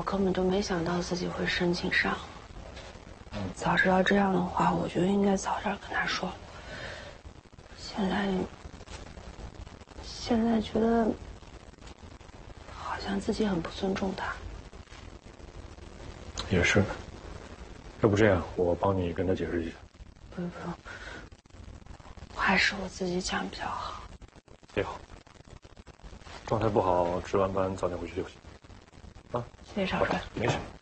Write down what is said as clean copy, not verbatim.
我根本就没想到自己会申请上。早知道这样的话，我就应该早点跟他说。现在觉得好像自己很不尊重他。 也是，要不这样，我帮你跟他解释一下。 不用，还是我自己讲比较好。 也好，状态不好，值完班早点回去休息。啊， 谢谢少帅。 没事。